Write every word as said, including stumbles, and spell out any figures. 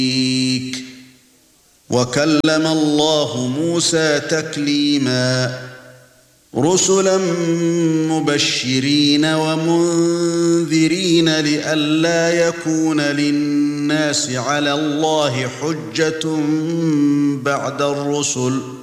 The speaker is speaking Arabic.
وَكَلَّمَ اللَّهُ مُوسَى تَكْلِيمًا رُسُلًا مُبَشِّرِينَ وَمُنذِرِينَ لِئَلَّا يَكُونَ لِلنَّاسِ عَلَى اللَّهِ حُجَّةٌ بَعْدَ الرُّسُلِ